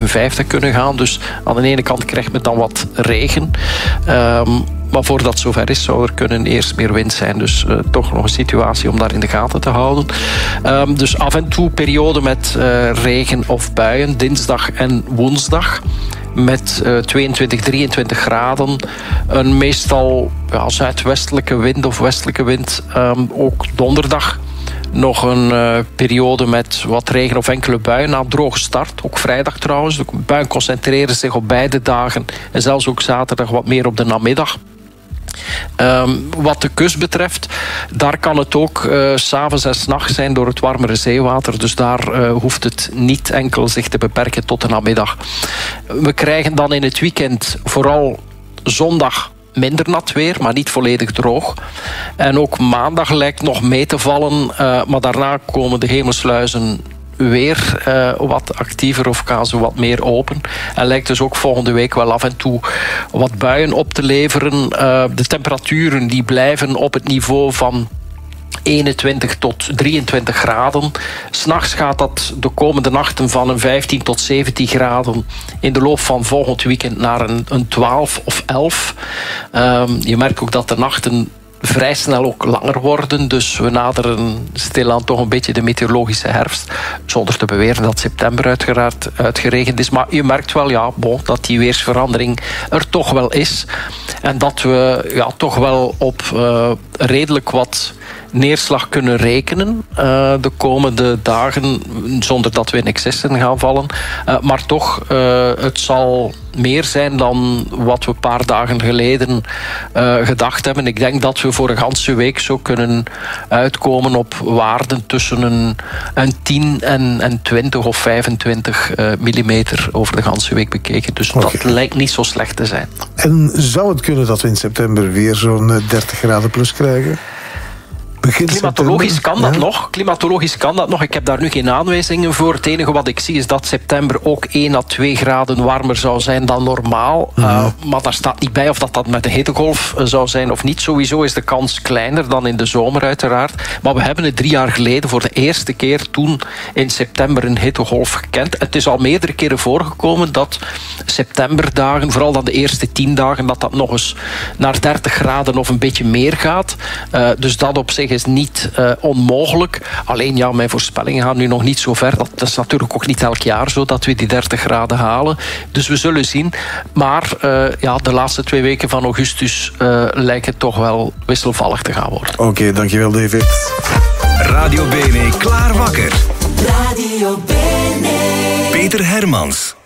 52 kunnen gaan. Dus aan de ene kant krijgt men dan wat regen. Maar voordat het zover is, zou er kunnen eerst meer wind zijn. Dus toch nog een situatie om daar in de gaten te houden. Dus af en toe periode met regen of buien. Dinsdag en woensdag. Met 22, 23 graden. Een meestal zuidwestelijke wind of westelijke wind. Ook donderdag. Nog een periode met wat regen of enkele buien. Na droge start, ook vrijdag trouwens. De buien concentreren zich op beide dagen. En zelfs ook zaterdag wat meer op de namiddag. Wat de kust betreft, daar kan het ook 's avonds en 's nachts zijn door het warmere zeewater. Dus daar hoeft het niet enkel zich te beperken tot de namiddag. We krijgen dan in het weekend vooral zondag minder nat weer, maar niet volledig droog. En ook maandag lijkt nog mee te vallen, maar daarna komen de hemelsluizen weer wat actiever of gaan ze wat meer open. En lijkt dus ook volgende week wel af en toe wat buien op te leveren. De temperaturen die blijven op het niveau van 21 tot 23 graden. 's Nachts gaat dat de komende nachten van een 15 tot 17 graden in de loop van volgend weekend naar een 12 of 11. Je merkt ook dat de nachten vrij snel ook langer worden. Dus we naderen stilaan toch een beetje de meteorologische herfst. Zonder te beweren dat september uiteraard uitgeregend is. Maar je merkt wel dat die weersverandering er toch wel is. En dat we toch wel op redelijk wat neerslag kunnen rekenen de komende dagen, zonder dat we in excessen gaan vallen. Maar toch, het zal meer zijn dan wat we een paar dagen geleden gedacht hebben. Ik denk dat we voor een ganse week zo kunnen uitkomen op waarden tussen een 10 en 20 of 25 millimeter over de ganse week bekeken. Dus dat lijkt niet zo slecht te zijn. En zou het kunnen dat we in september weer zo'n 30 graden plus krijgen? Klimatologisch kan dat nog. Klimatologisch kan dat nog. Ik heb daar nu geen aanwijzingen voor. Het enige wat ik zie is dat september ook 1 à 2 graden warmer zou zijn dan normaal. Maar daar staat niet bij of dat met de hittegolf zou zijn of niet. Sowieso is de kans kleiner dan in de zomer uiteraard. Maar we hebben het 3 jaar geleden voor de eerste keer toen in september een hittegolf gekend. Het is al meerdere keren voorgekomen dat septemberdagen, vooral dan de eerste 10 dagen, dat nog eens naar 30 graden of een beetje meer gaat. Dus dat op zich is niet onmogelijk. Alleen mijn voorspellingen gaan nu nog niet zo ver. Dat is natuurlijk ook niet elk jaar zo dat we die 30 graden halen. Dus we zullen zien. Maar de laatste 2 weken van augustus lijken toch wel wisselvallig te gaan worden. Oké, dankjewel David. Radio Bene klaar wakker. Radio Bene. Peter Hermans.